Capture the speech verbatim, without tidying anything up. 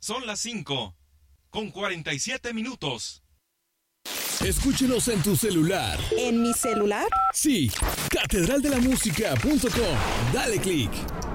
Son las cinco, con cuarenta y siete minutos. Escúchenos en tu celular. ¿En mi celular? Sí, catedral de la música punto com. Dale click.